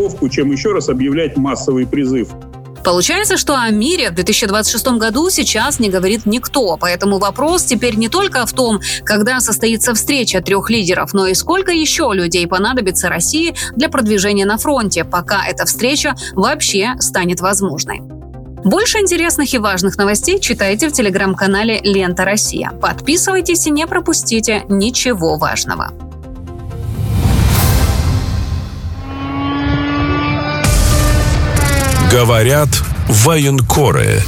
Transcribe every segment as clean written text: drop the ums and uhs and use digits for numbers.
веревку, чем еще раз объявлять массовый призыв. Получается, что о мире в 2026 году сейчас не говорит никто, поэтому вопрос теперь не только в том, когда состоится встреча трех лидеров, но и сколько еще людей понадобится России для продвижения на фронте, пока эта встреча вообще станет возможной. Больше интересных и важных новостей читайте в телеграм-канале «Лента Россия». Подписывайтесь и не пропустите ничего важного. Говорят военкоры.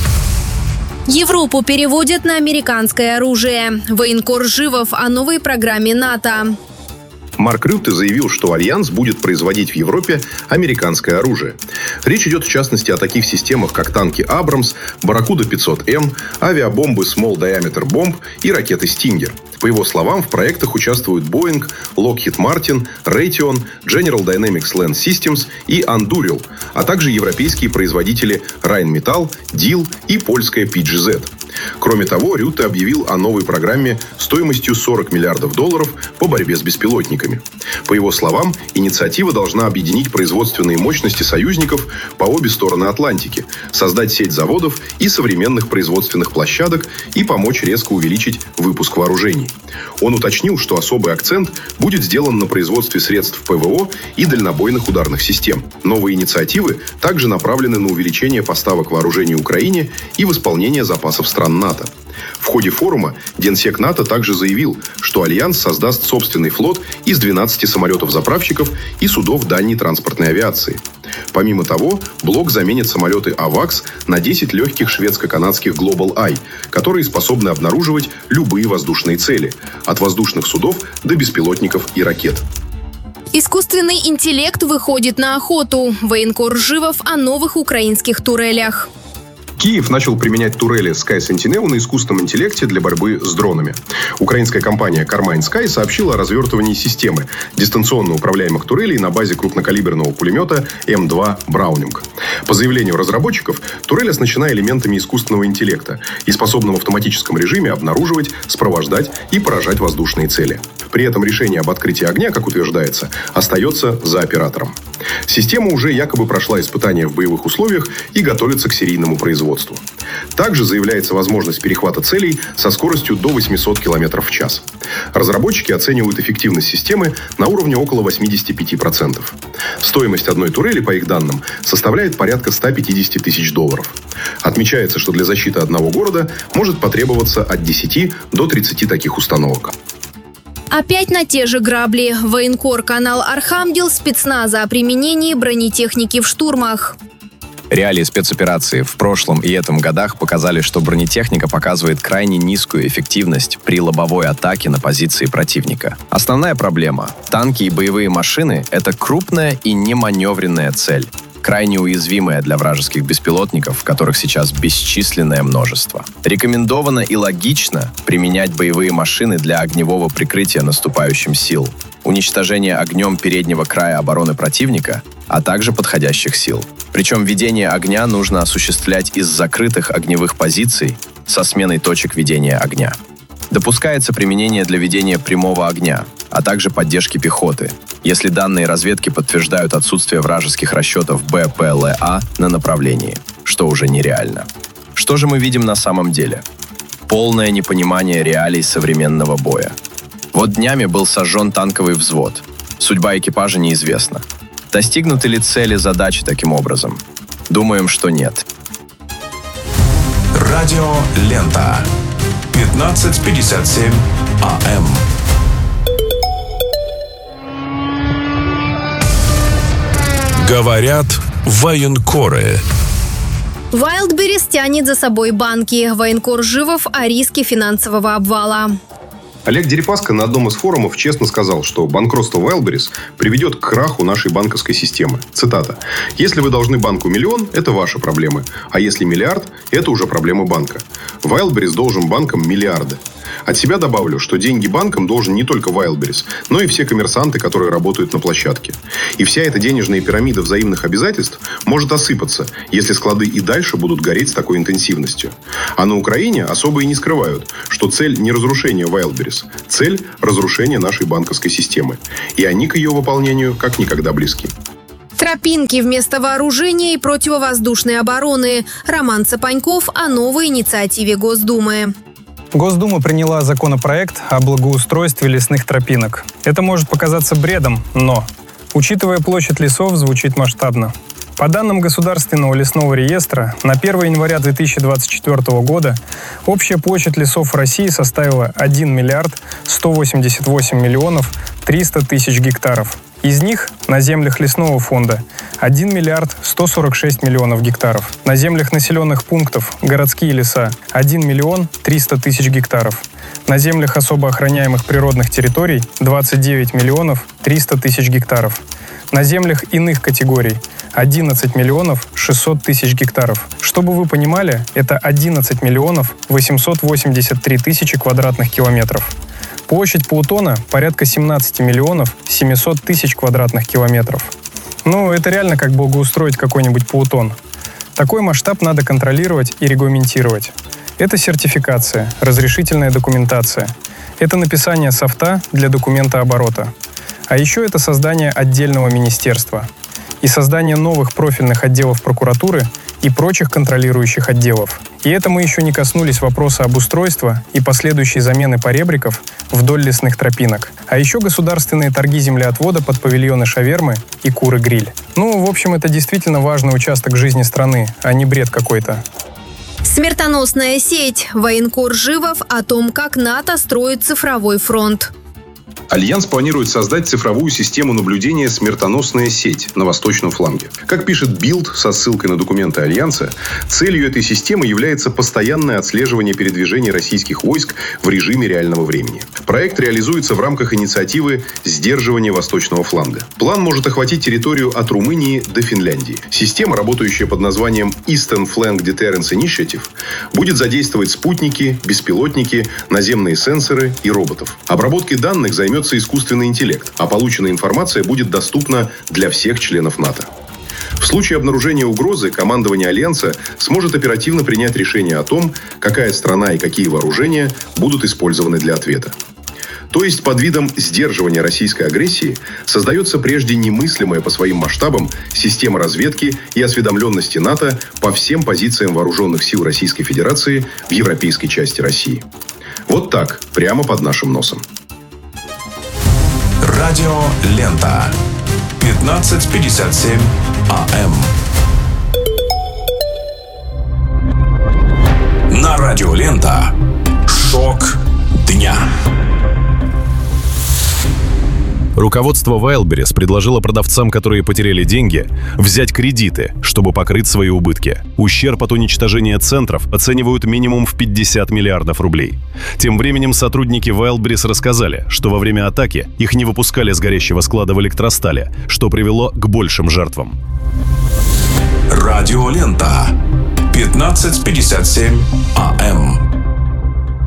Европу переводят на американское оружие. Военкор Живов о новой программе НАТО. Марк Рютте заявил, что Альянс будет производить в Европе американское оружие. Речь идет, в частности, о таких системах, как танки «Абрамс», «Барракуда 500М», авиабомбы «Small Diameter Bomb» и ракеты «Стингер». По его словам, в проектах участвуют Boeing, Lockheed Martin, Raytheon, General Dynamics Land Systems и Anduril, а также европейские производители Rheinmetall, Diehl и польская PGZ. Кроме того, Рютте объявил о новой программе стоимостью $40 миллиардов по борьбе с беспилотниками. По его словам, инициатива должна объединить производственные мощности союзников по обе стороны Атлантики, создать сеть заводов и современных производственных площадок и помочь резко увеличить выпуск вооружений. Он уточнил, что особый акцент будет сделан на производстве средств ПВО и дальнобойных ударных систем. Новые инициативы также направлены на увеличение поставок вооружений Украине и восполнение запасов стран НАТО. В ходе форума генсек НАТО также заявил, что Альянс создаст собственный флот из 12 самолетов-заправщиков и судов дальней транспортной авиации. Помимо того, блок заменит самолеты «Авакс» на 10 легких шведско-канадских Global Eye, которые способны обнаруживать любые воздушные цели, от воздушных судов до беспилотников и ракет. Искусственный интеллект выходит на охоту. Военкор Живов о новых украинских турелях. Киев начал применять турели Sky Sentinel на искусственном интеллекте для борьбы с дронами. Украинская компания Carmine Sky сообщила о развертывании системы дистанционно управляемых турелей на базе крупнокалиберного пулемета М2 «Браунинг». По заявлению разработчиков, турель оснащена элементами искусственного интеллекта и способна в автоматическом режиме обнаруживать, сопровождать и поражать воздушные цели. При этом решение об открытии огня, как утверждается, остается за оператором. Система уже якобы прошла испытания в боевых условиях и готовится к серийному производству. Также заявляется возможность перехвата целей со скоростью до 800 км в час. Разработчики оценивают эффективность системы на уровне около 85%. Стоимость одной турели, по их данным, составляет порядка $150 тысяч. Отмечается, что для защиты одного города может потребоваться от 10 до 30 таких установок. Опять на те же грабли. Военкор канал Архангел спецназа о применении бронетехники в штурмах. Реалии спецоперации в прошлом и этом годах показали, что бронетехника показывает крайне низкую эффективность при лобовой атаке на позиции противника. Основная проблема – танки и боевые машины – это крупная и неманевренная цель, крайне уязвимая для вражеских беспилотников, которых сейчас бесчисленное множество. Рекомендовано и логично применять боевые машины для огневого прикрытия наступающим сил, уничтожения огнем переднего края обороны противника, а также подходящих сил. Причем ведение огня нужно осуществлять из закрытых огневых позиций со сменой точек ведения огня. Допускается применение для ведения прямого огня, а также поддержки пехоты, если данные разведки подтверждают отсутствие вражеских расчетов БПЛА на направлении, что уже нереально. Что же мы видим на самом деле? Полное непонимание реалий современного боя. Вот днями был сожжен танковый взвод. Судьба экипажа неизвестна. Достигнуты ли цели задачи таким образом? Думаем, что нет. Радио «Лента». 15:57 АМ. Говорят военкоры. Wildberries тянет за собой банки. Военкор Живов о риске финансового обвала. Олег Дерипаска на одном из форумов честно сказал, что банкротство Wildberries приведет к краху нашей банковской системы. Цитата. «Если вы должны банку миллион, это ваши проблемы. А если миллиард, это уже проблемы банка. Wildberries должен банкам миллиарды. От себя добавлю, что деньги банкам должен не только Wildberries, но и все коммерсанты, которые работают на площадке. И вся эта денежная пирамида взаимных обязательств может осыпаться, если склады и дальше будут гореть с такой интенсивностью. А на Украине особо и не скрывают, что цель не разрушение Wildberries, цель разрушения нашей банковской системы. И они к ее выполнению как никогда близки». Тропинки вместо вооружения и противовоздушной обороны. Роман Цапаньков о новой инициативе Госдумы. Госдума приняла законопроект о благоустройстве лесных тропинок. Это может показаться бредом, но, учитывая площадь лесов, звучит масштабно. По данным Государственного лесного реестра, на 1 января 2024 года общая площадь лесов в России составила 1 миллиард 188 миллионов 300 тысяч гектаров. Из них на землях лесного фонда 1 миллиард 146 миллионов гектаров. На землях населенных пунктов городские леса 1 миллион 300 тысяч гектаров. На землях особо охраняемых природных территорий 29 миллионов 300 тысяч гектаров. На землях иных категорий 11 миллионов 600 тысяч гектаров. Чтобы вы понимали, это 11 миллионов 883 тысячи квадратных километров. Площадь Плутона порядка 17 миллионов 700 тысяч квадратных километров. Это реально как благоустроить какой-нибудь Плутон. Такой масштаб надо контролировать и регламентировать. Это сертификация, разрешительная документация. Это написание софта для документа оборота. А еще это создание отдельного министерства и создание новых профильных отделов прокуратуры и прочих контролирующих отделов. И это мы еще не коснулись вопроса обустройства и последующей замены поребриков вдоль лесных тропинок. А еще государственные торги землеотвода под павильоны шавермы и куры-гриль. В общем, это действительно важный участок жизни страны, а не бред какой-то. Смертоносная сеть. Военкор Живов о том, как НАТО строит цифровой фронт. Альянс планирует создать цифровую систему наблюдения «Смертоносная сеть» на восточном фланге. Как пишет Билд со ссылкой на документы Альянса, целью этой системы является постоянное отслеживание передвижений российских войск в режиме реального времени. Проект реализуется в рамках инициативы «Сдерживание восточного фланга». План может охватить территорию от Румынии до Финляндии. Система, работающая под названием Eastern Flank Deterrence Initiative, будет задействовать спутники, беспилотники, наземные сенсоры и роботов. Обработкой данных займется искусственный интеллект, а полученная информация будет доступна для всех членов НАТО. В случае обнаружения угрозы командование Альянса сможет оперативно принять решение о том, какая страна и какие вооружения будут использованы для ответа. То есть под видом сдерживания российской агрессии создается прежде немыслимая по своим масштабам система разведки и осведомленности НАТО по всем позициям вооруженных сил Российской Федерации в европейской части России. Вот так, прямо под нашим носом. Радио Лента. 15:57 АМ. На Радио Лента. Шок дня. Руководство Wildberries предложило продавцам, которые потеряли деньги, взять кредиты, чтобы покрыть свои убытки. Ущерб от уничтожения центров оценивают минимум в 50 миллиардов рублей. Тем временем сотрудники Wildberries рассказали, что во время атаки их не выпускали с горящего склада в электростале, что привело к большим жертвам. Радио Лента. 15:57 АМ.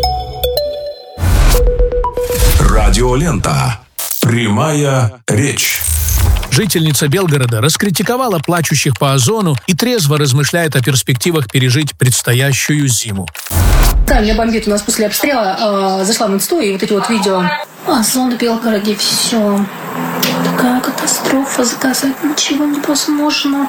Радио Лента. Прямая речь. Жительница Белгорода раскритиковала плачущих по озону и трезво размышляет о перспективах пережить предстоящую зиму. Да, меня бомбит. У нас после обстрела зашла в инсту, и вот эти вот видео. Озон в Белгороде, все. Такая катастрофа, заказать ничего невозможно.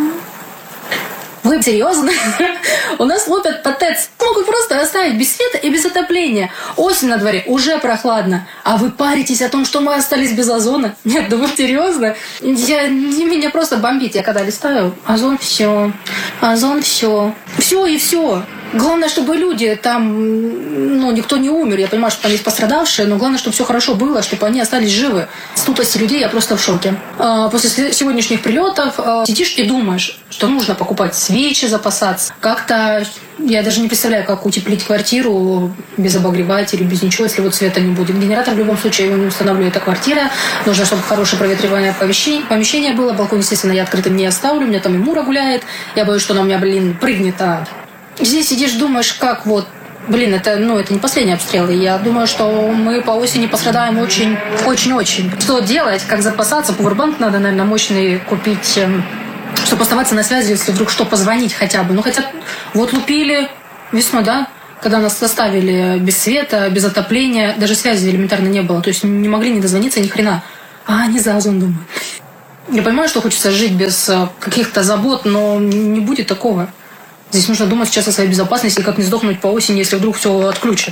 Вы серьезно? У нас лупят по ТЭЦ. Могут просто оставить без света и без отопления. Осень на дворе, уже прохладно. А вы паритесь о том, что мы остались без озона? Нет, да вы серьезно? Меня просто бомбит. Я когда листаю, озон все. Озон все. Все и все. Главное, чтобы люди там, никто не умер. Я понимаю, что там есть пострадавшие, но главное, чтобы все хорошо было, чтобы они остались живы. С тупости людей я просто в шоке. После сегодняшних прилетов сидишь и думаешь, что нужно покупать свечи, запасаться. Как-то я даже не представляю, как утеплить квартиру без обогревателя, без ничего, если вот света не будет. Генератор в любом случае его не установлю. Это квартира. Нужно, чтобы хорошее проветривание помещения было. Балкон, естественно, я открытым не оставлю. У меня там и Мура гуляет. Я боюсь, что она у меня, прыгнет. Здесь сидишь, думаешь, как это не последний обстрел. И я думаю, что мы по осени пострадаем очень-очень-очень. Что делать, как запасаться? Пауэрбанк надо, наверное, мощный купить, чтобы оставаться на связи, если вдруг что, позвонить хотя бы. Хотя лупили весной, да? Когда нас оставили без света, без отопления, даже связи элементарно не было. То есть не могли не дозвониться ни хрена. А они за озон думают. Я понимаю, что хочется жить без каких-то забот, но не будет такого. Здесь нужно думать сейчас о своей безопасности, как не сдохнуть по осени, если вдруг все отключат.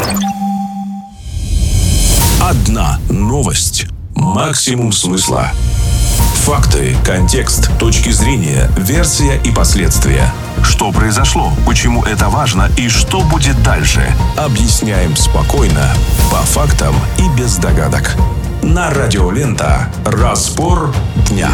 Одна новость. Максимум смысла. Факты, контекст, точки зрения, версия и последствия. Что произошло, почему это важно и что будет дальше. Объясняем спокойно, по фактам и без догадок. На Радио Лента. Разбор дня.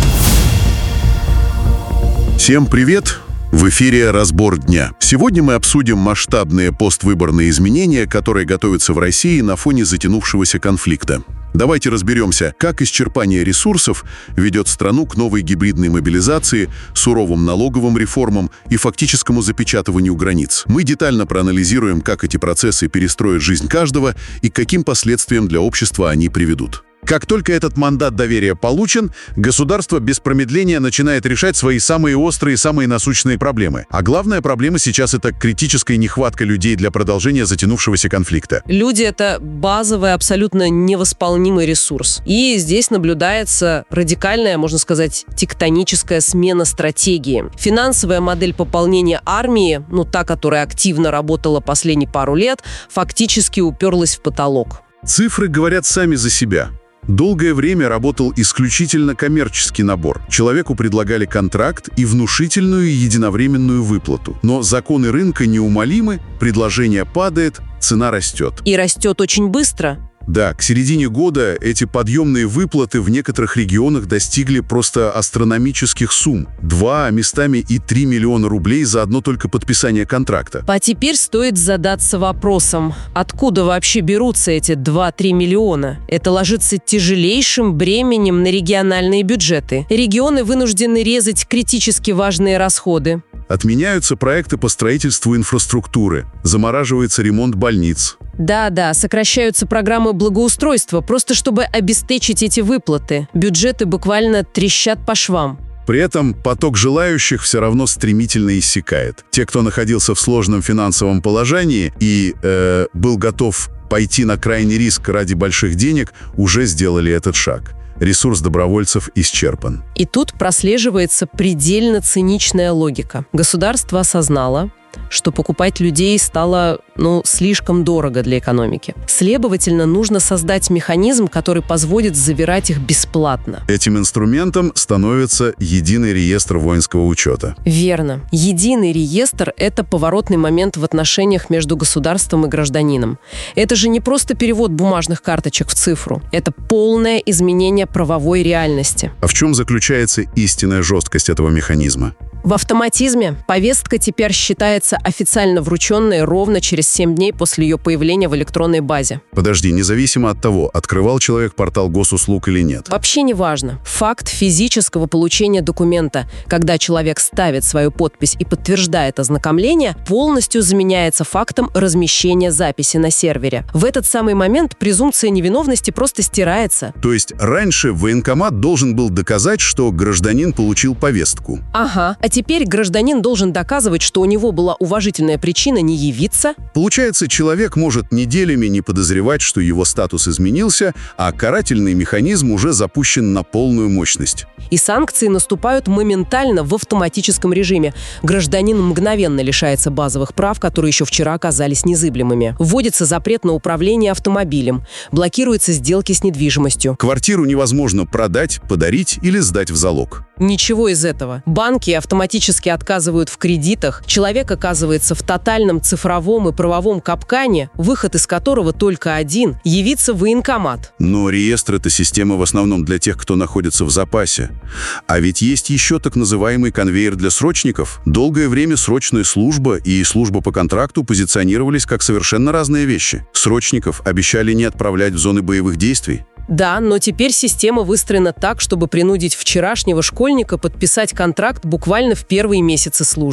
Всем привет! В эфире «Разбор дня». Сегодня мы обсудим масштабные поствыборные изменения, которые готовятся в России на фоне затянувшегося конфликта. Давайте разберемся, как исчерпание ресурсов ведет страну к новой гибридной мобилизации, суровым налоговым реформам и фактическому запечатыванию границ. Мы детально проанализируем, как эти процессы перестроят жизнь каждого и к каким последствиям для общества они приведут. Как только этот мандат доверия получен, государство без промедления начинает решать свои самые острые, самые насущные проблемы. А главная проблема сейчас — это критическая нехватка людей для продолжения затянувшегося конфликта. Люди — это базовый, абсолютно невосполнимый ресурс. И здесь наблюдается радикальная, можно сказать, тектоническая смена стратегии. Финансовая модель пополнения армии, та, которая активно работала последние пару лет, фактически уперлась в потолок. Цифры говорят сами за себя. Долгое время работал исключительно коммерческий набор. Человеку предлагали контракт и внушительную единовременную выплату. Но законы рынка неумолимы, предложение падает, цена растет. И растет очень быстро. Да, к середине года эти подъемные выплаты в некоторых регионах достигли просто астрономических сумм. 2, а местами и 3 миллиона рублей за одно только подписание контракта. А теперь стоит задаться вопросом, откуда вообще берутся эти 2-3 миллиона? Это ложится тяжелейшим бременем на региональные бюджеты. Регионы вынуждены резать критически важные расходы. Отменяются проекты по строительству инфраструктуры, замораживается ремонт больниц. Да, сокращаются программы благоустройства, просто чтобы обеспечить эти выплаты. Бюджеты буквально трещат по швам. При этом поток желающих все равно стремительно иссякает. Те, кто находился в сложном финансовом положении и был готов пойти на крайний риск ради больших денег, уже сделали этот шаг. Ресурс добровольцев исчерпан. И тут прослеживается предельно циничная логика. Государство осознало, что покупать людей стало, слишком дорого для экономики. Следовательно, нужно создать механизм, который позволит забирать их бесплатно. Этим инструментом становится единый реестр воинского учета. Верно. Единый реестр – это поворотный момент в отношениях между государством и гражданином. Это же не просто перевод бумажных карточек в цифру. Это полное изменение правовой реальности. А в чем заключается истинная жесткость этого механизма? В автоматизме повестка теперь считается официально врученной ровно через 7 дней после ее появления в электронной базе. Подожди, независимо от того, открывал человек портал госуслуг или нет? Вообще не важно. Факт физического получения документа, когда человек ставит свою подпись и подтверждает ознакомление, полностью заменяется фактом размещения записи на сервере. В этот самый момент презумпция невиновности просто стирается. То есть раньше военкомат должен был доказать, что гражданин получил повестку? Ага. А теперь гражданин должен доказывать, что у него была уважительная причина не явиться. Получается, человек может неделями не подозревать, что его статус изменился, а карательный механизм уже запущен на полную мощность. И санкции наступают моментально в автоматическом режиме. Гражданин мгновенно лишается базовых прав, которые еще вчера оказались незыблемыми. Вводится запрет на управление автомобилем. Блокируются сделки с недвижимостью. Квартиру невозможно продать, подарить или сдать в залог. Ничего из этого. Банки автоматически отказывают в кредитах. Человек оказывается в тотальном цифровом и правовом капкане, выход из которого только один – явиться в военкомат. Но реестр – это система в основном для тех, кто находится в запасе. А ведь есть еще так называемый конвейер для срочников. Долгое время срочная служба и служба по контракту позиционировались как совершенно разные вещи. Срочников обещали не отправлять в зоны боевых действий. Да, но теперь система выстроена так, чтобы принудить вчерашнего школьника подписать контракт буквально в первые месяцы службы.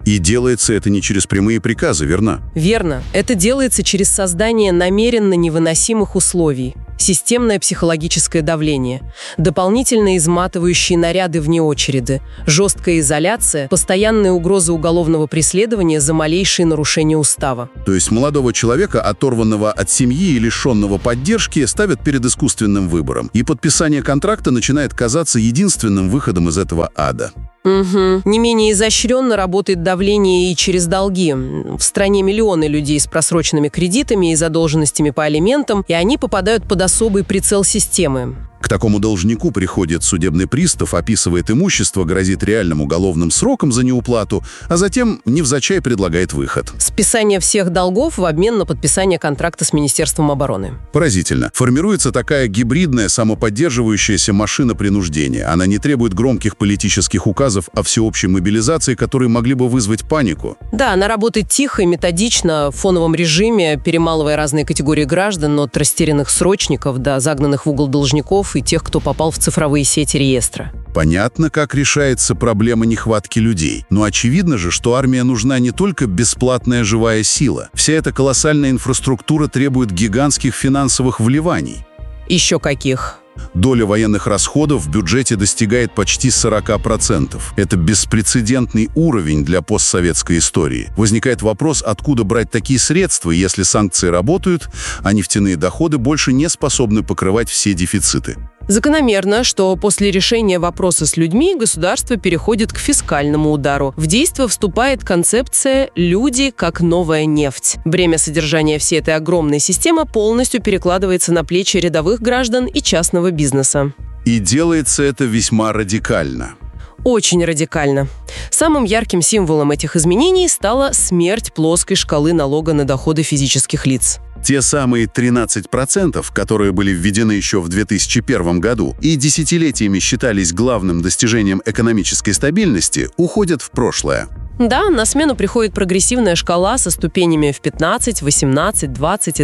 И делается это не через прямые приказы, верно? Верно. Это делается через создание намеренно невыносимых условий. Системное психологическое давление, дополнительные изматывающие наряды вне очереди, жесткая изоляция, постоянная угроза уголовного преследования за малейшие нарушения устава. То есть молодого человека, оторванного от семьи и лишенного поддержки, ставят перед искусственным выбором, и подписание контракта начинает казаться единственным выходом из этого ада. Угу. Не менее изощренно работает давление и через долги. В стране миллионы людей с просроченными кредитами и задолженностями по алиментам, и они попадают под особый прицел системы. К такому должнику приходит судебный пристав, описывает имущество, грозит реальным уголовным сроком за неуплату, а затем невзначай предлагает выход. Списание всех долгов в обмен на подписание контракта с Министерством обороны. Поразительно. Формируется такая гибридная, самоподдерживающаяся машина принуждения. Она не требует громких политических указов о всеобщей мобилизации, которые могли бы вызвать панику. Да, она работает тихо и методично, в фоновом режиме, перемалывая разные категории граждан, от растерянных срочников до загнанных в угол должников и тех, кто попал в цифровые сети реестра. Понятно, как решается проблема нехватки людей. Но очевидно же, что армия нужна не только бесплатная живая сила. Вся эта колоссальная инфраструктура требует гигантских финансовых вливаний. Еще каких? Доля военных расходов в бюджете достигает почти 40%. Это беспрецедентный уровень для постсоветской истории. Возникает вопрос, откуда брать такие средства, если санкции работают, а нефтяные доходы больше не способны покрывать все дефициты. Закономерно, что после решения вопроса с людьми государство переходит к фискальному удару. В действие вступает концепция «люди как новая нефть». Бремя содержания всей этой огромной системы полностью перекладывается на плечи рядовых граждан и частного бизнеса. И делается это весьма радикально. Очень радикально. Самым ярким символом этих изменений стала смерть плоской шкалы налога на доходы физических лиц. Те самые 13%, которые были введены еще в 2001 году и десятилетиями считались главным достижением экономической стабильности, уходят в прошлое. Да, на смену приходит прогрессивная шкала со ступенями в 15, 18, 20 и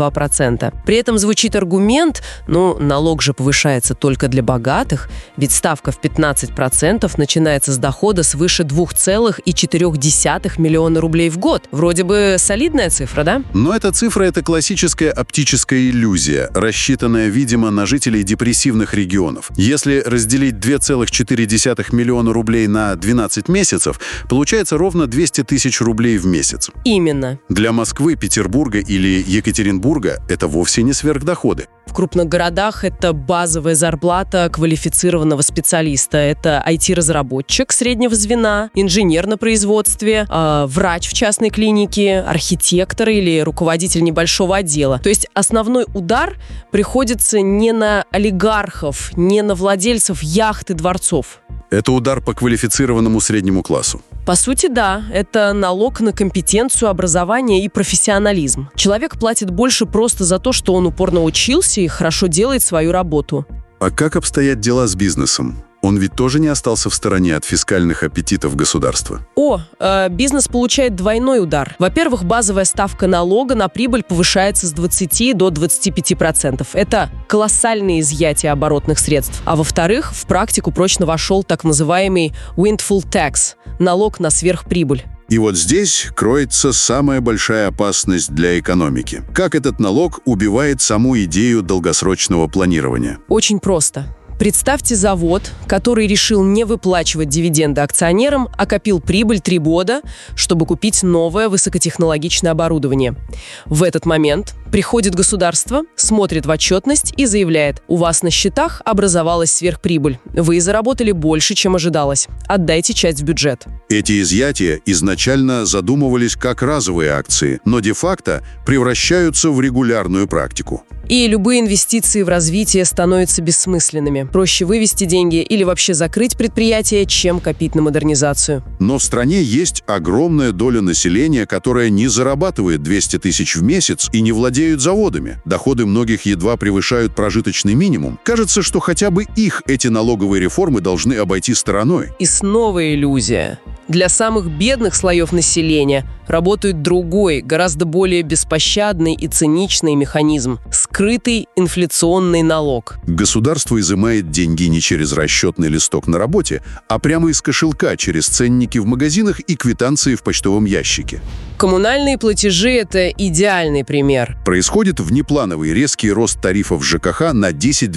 22%. При этом звучит аргумент, налог же повышается только для богатых, ведь ставка в 15% начинается с дохода свыше 2,4 миллиона рублей в год. Вроде бы солидная цифра, да? Но эта цифра – это классическая оптическая иллюзия, рассчитанная, видимо, на жителей депрессивных регионов. Если разделить 2,4 миллиона рублей на 12 месяцев, получается ровно 200 тысяч рублей в месяц. Именно. Для Москвы, Петербурга или Екатеринбурга это вовсе не сверхдоходы. В крупных городах это базовая зарплата квалифицированного специалиста. Это IT-разработчик среднего звена, инженер на производстве, врач в частной клинике, архитектор или руководитель небольшого отдела. То есть основной удар приходится не на олигархов, не на владельцев яхт и дворцов. Это удар по квалифицированному среднему классу. По сути, да. Это налог на компетенцию, образование и профессионализм. Человек платит больше просто за то, что он упорно учился и хорошо делает свою работу. А как обстоят дела с бизнесом? Он ведь тоже не остался в стороне от фискальных аппетитов государства. Бизнес получает двойной удар. Во-первых, базовая ставка налога на прибыль повышается с 20 до 25%. Это колоссальное изъятие оборотных средств. А во-вторых, в практику прочно вошел так называемый windfall tax – налог на сверхприбыль. И вот здесь кроется самая большая опасность для экономики. Как этот налог убивает саму идею долгосрочного планирования? Очень просто. Представьте завод, который решил не выплачивать дивиденды акционерам, а копил прибыль 3 года, чтобы купить новое высокотехнологичное оборудование. В этот момент приходит государство, смотрит в отчетность и заявляет: у вас на счетах образовалась сверхприбыль. Вы заработали больше, чем ожидалось. Отдайте часть в бюджет. Эти изъятия изначально задумывались как разовые акции, но де-факто превращаются в регулярную практику. И любые инвестиции в развитие становятся бессмысленными. Проще вывести деньги или вообще закрыть предприятие, чем копить на модернизацию. Но в стране есть огромная доля населения, которая не зарабатывает 200 тысяч в месяц и не владеют заводами. Доходы многих едва превышают прожиточный минимум. Кажется, что хотя бы их эти налоговые реформы должны обойти стороной. И снова иллюзия. Для самых бедных слоев населения работает другой, гораздо более беспощадный и циничный механизм – скрытый инфляционный налог. Государство изымает деньги не через расчетный листок на работе, а прямо из кошелька через ценники в магазинах и квитанции в почтовом ящике. Коммунальные платежи – это идеальный пример. Происходит внеплановый резкий рост тарифов ЖКХ на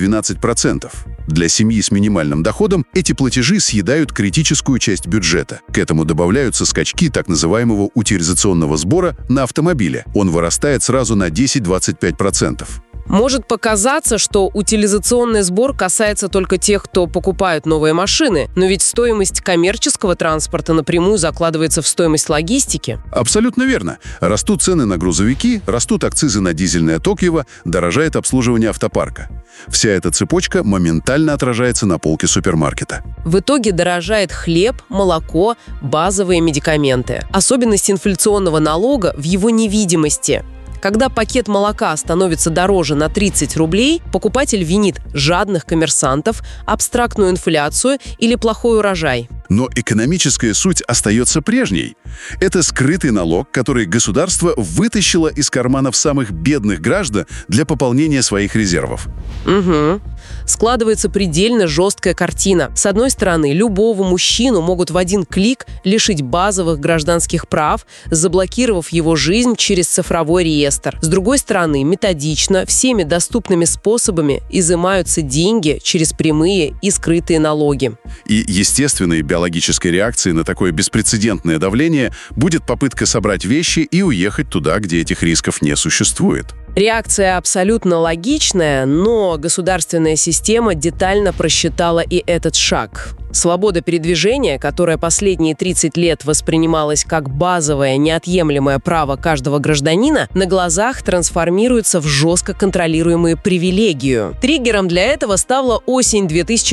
10-12%. Для семьи с минимальным доходом эти платежи съедают критическую часть бюджета. К этому добавляются скачки так называемого утилизационного сбора на автомобиле. Он вырастает сразу на 10-25%. Может показаться, что утилизационный сбор касается только тех, кто покупает новые машины, но ведь стоимость коммерческого транспорта напрямую закладывается в стоимость логистики. Абсолютно верно. Растут цены на грузовики, растут акцизы на дизельное топливо, дорожает обслуживание автопарка. Вся эта цепочка моментально отражается на полке супермаркета. В итоге дорожает хлеб, молоко, базовые медикаменты. Особенность инфляционного налога в его невидимости. Когда пакет молока становится дороже на 30 рублей, покупатель винит жадных коммерсантов, абстрактную инфляцию или плохой урожай. Но экономическая суть остается прежней. Это скрытый налог, который государство вытащило из карманов самых бедных граждан для пополнения своих резервов. Угу. Складывается предельно жесткая картина. С одной стороны, любого мужчину могут в один клик лишить базовых гражданских прав, заблокировав его жизнь через цифровой реестр. С другой стороны, методично, всеми доступными способами изымаются деньги через прямые и скрытые налоги. И естественной биологической реакцией на такое беспрецедентное давление будет попытка собрать вещи и уехать туда, где этих рисков не существует. Реакция абсолютно логичная, но государственная система детально просчитала и этот шаг. Свобода передвижения, которая последние 30 лет воспринималась как базовое, неотъемлемое право каждого гражданина, на глазах трансформируется в жестко контролируемую привилегию. Триггером для этого стала осень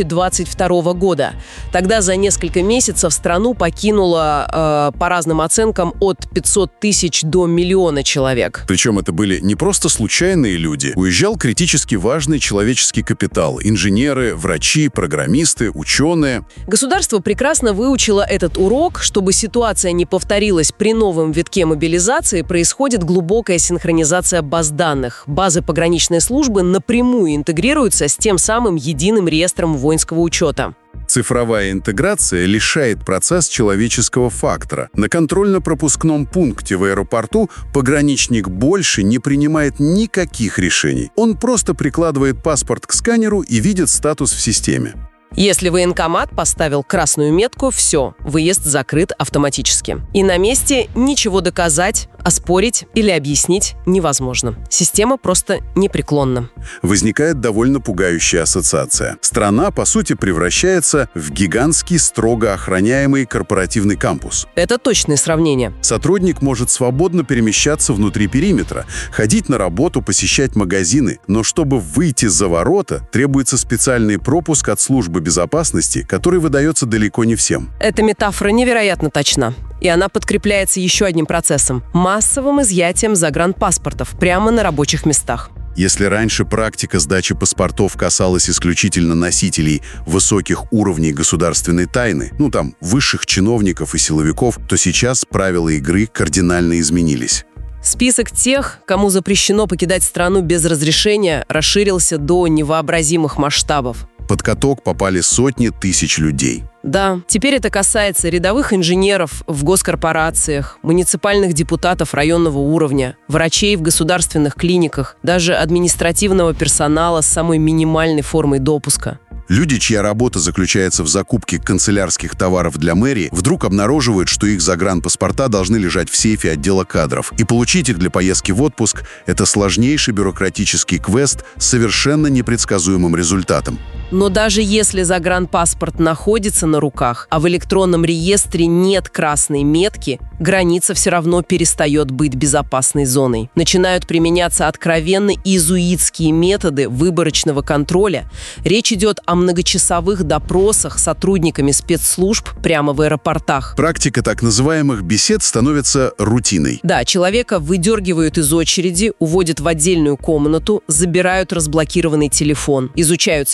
2022 года. Тогда за несколько месяцев страну покинуло, по разным оценкам, от 500 тысяч до миллиона человек. Причем это были не просто случайные люди. Уезжал критически важный человеческий капитал – инженеры, врачи, программисты, ученые. Государство прекрасно выучило этот урок. Чтобы ситуация не повторилась при новом витке мобилизации, происходит глубокая синхронизация баз данных. Базы пограничной службы напрямую интегрируются с тем самым единым реестром воинского учета. Цифровая интеграция лишает процесс человеческого фактора. На контрольно-пропускном пункте в аэропорту пограничник больше не принимает никаких решений. Он просто прикладывает паспорт к сканеру и видит статус в системе. Если военкомат поставил красную метку, все, выезд закрыт автоматически. И на месте ничего доказать, оспорить или объяснить невозможно. Система просто непреклонна. Возникает довольно пугающая ассоциация. Страна, по сути, превращается в гигантский, строго охраняемый корпоративный кампус. Это точное сравнение. Сотрудник может свободно перемещаться внутри периметра, ходить на работу, посещать магазины, но чтобы выйти за ворота, требуется специальный пропуск от службы безопасности, который выдается далеко не всем. Эта метафора невероятно точна. И она подкрепляется еще одним процессом – массовым изъятием загранпаспортов прямо на рабочих местах. Если раньше практика сдачи паспортов касалась исключительно носителей высоких уровней государственной тайны, высших чиновников и силовиков, то сейчас правила игры кардинально изменились. Список тех, кому запрещено покидать страну без разрешения, расширился до невообразимых масштабов. Под каток попали сотни тысяч людей. Да, теперь это касается рядовых инженеров в госкорпорациях, муниципальных депутатов районного уровня, врачей в государственных клиниках, даже административного персонала с самой минимальной формой допуска. Люди, чья работа заключается в закупке канцелярских товаров для мэрии, вдруг обнаруживают, что их загранпаспорта должны лежать в сейфе отдела кадров. И получить их для поездки в отпуск – это сложнейший бюрократический квест с совершенно непредсказуемым результатом. Но даже если загранпаспорт находится на руках, а в электронном реестре нет красной метки, граница все равно перестает быть безопасной зоной. Начинают применяться откровенно иезуитские методы выборочного контроля. Речь идет о многочасовых допросах сотрудниками спецслужб прямо в аэропортах. Практика так называемых бесед становится рутиной. Да, человека выдергивают из очереди, уводят в отдельную комнату, забирают разблокированный телефон, изучаются переписки,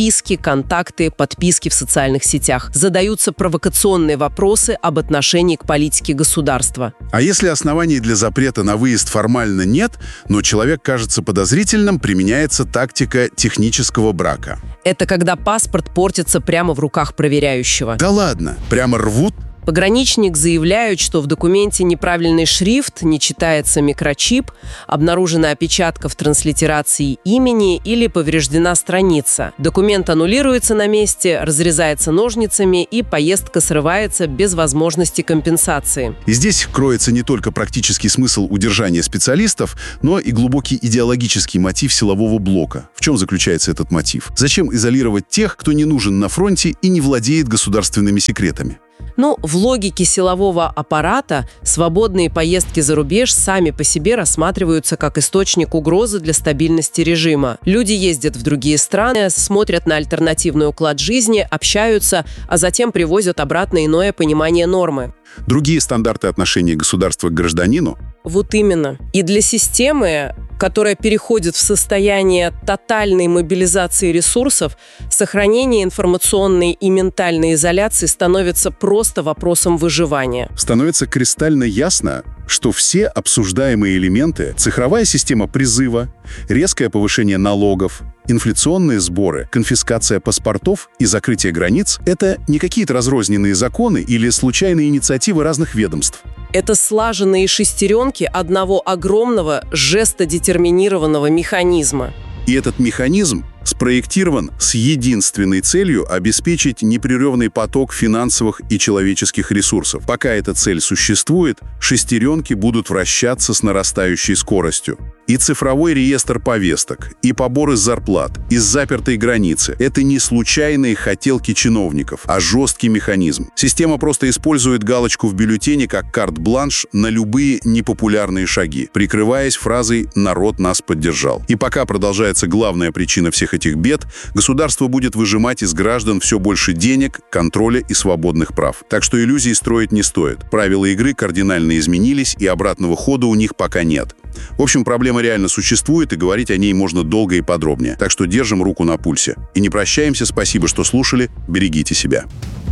списки, контакты, подписки в социальных сетях. Задаются провокационные вопросы об отношении к политике государства. А если оснований для запрета на выезд формально нет, но человек кажется подозрительным, применяется тактика технического брака. Это когда паспорт портится прямо в руках проверяющего. Да ладно, прямо рвут? Пограничник заявляет, что в документе неправильный шрифт, не читается микрочип, обнаружена опечатка в транслитерации имени или повреждена страница. Документ аннулируется на месте, разрезается ножницами, и поездка срывается без возможности компенсации. И здесь кроется не только практический смысл удержания специалистов, но и глубокий идеологический мотив силового блока. В чем заключается этот мотив? Зачем изолировать тех, кто не нужен на фронте и не владеет государственными секретами? Но в логике силового аппарата свободные поездки за рубеж сами по себе рассматриваются как источник угрозы для стабильности режима. Люди ездят в другие страны, смотрят на альтернативный уклад жизни, общаются, а затем привозят обратно иное понимание нормы. Другие стандарты отношения государства к гражданину? Вот именно. И для системы, которая переходит в состояние тотальной мобилизации ресурсов, сохранение информационной и ментальной изоляции становится просто вопросом выживания. Становится кристально ясно, что все обсуждаемые элементы – цифровая система призыва, резкое повышение налогов, инфляционные сборы, конфискация паспортов и закрытие границ – это не какие-то разрозненные законы или случайные инициативы разных ведомств. Это слаженные шестеренки одного огромного жестодетерминированного механизма. И этот механизм спроектирован с единственной целью обеспечить непрерывный поток финансовых и человеческих ресурсов. Пока эта цель существует, шестеренки будут вращаться с нарастающей скоростью. И цифровой реестр повесток, и поборы зарплат, и запертой границы – это не случайные хотелки чиновников, а жесткий механизм. Система просто использует галочку в бюллетене как карт-бланш на любые непопулярные шаги, прикрываясь фразой «народ нас поддержал». И пока продолжается главная причина всех этих бед, государство будет выжимать из граждан все больше денег, контроля и свободных прав. Так что иллюзий строить не стоит. Правила игры кардинально изменились, и обратного хода у них пока нет. В общем, проблема реально существует, и говорить о ней можно долго и подробнее. Так что держим руку на пульсе. И не прощаемся, спасибо, что слушали, берегите себя.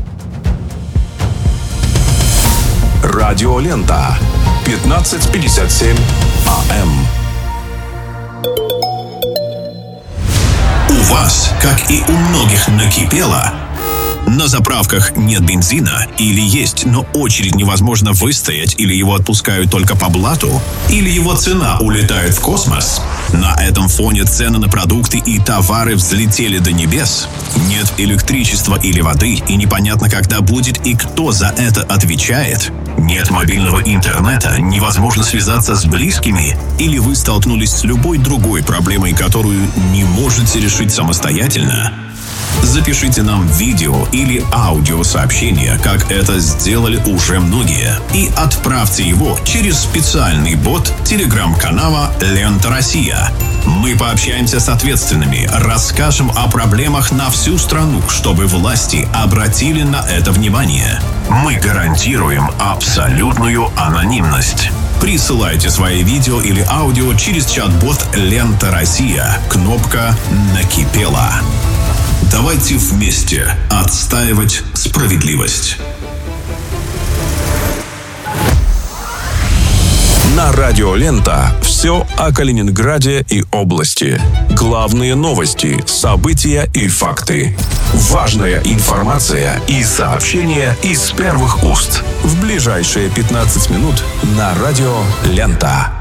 Радиолента. 15:57 АМ. У вас, как и у многих, накипело? На заправках нет бензина, или есть, но очередь невозможно выстоять, или его отпускают только по блату, или его цена улетает в космос. На этом фоне цены на продукты и товары взлетели до небес. Нет электричества или воды, и непонятно, когда будет и кто за это отвечает. Нет мобильного интернета, невозможно связаться с близкими, или вы столкнулись с любой другой проблемой, которую не можете решить самостоятельно. Запишите нам видео или аудиосообщение, как это сделали уже многие, и отправьте его через специальный бот телеграм-канала «Лента Россия». Мы пообщаемся с ответственными, расскажем о проблемах на всю страну, чтобы власти обратили на это внимание. Мы гарантируем абсолютную анонимность. Присылайте свои видео или аудио через чат-бот «Лента Россия». Кнопка «Накипело». Давайте вместе отстаивать справедливость. На Радио Лента все о Калининграде и области. Главные новости, события и факты. Важная информация и сообщения из первых уст. В ближайшие 15 минут на Радио Лента.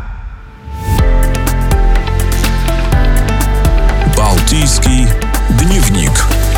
Балтийский дневник.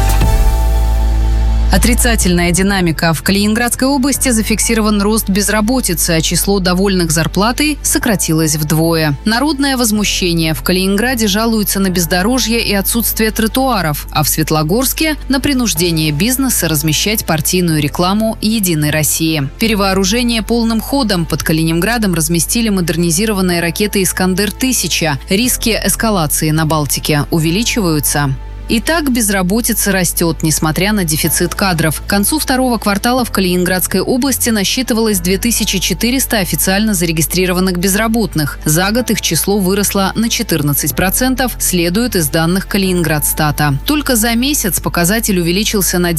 Отрицательная динамика. В Калининградской области зафиксирован рост безработицы, а число довольных зарплатой сократилось вдвое. Народное возмущение. В Калининграде жалуются на бездорожье и отсутствие тротуаров, а в Светлогорске – на принуждение бизнеса размещать партийную рекламу «Единой России». Перевооружение полным ходом. Под Калининградом разместили модернизированные ракеты «Искандер-1000». Риски эскалации на Балтике увеличиваются. Итак, безработица растет, несмотря на дефицит кадров. К концу второго квартала в Калининградской области насчитывалось 2400 официально зарегистрированных безработных. За год их число выросло на 14%, следует из данных Калининградстата. Только за месяц показатель увеличился на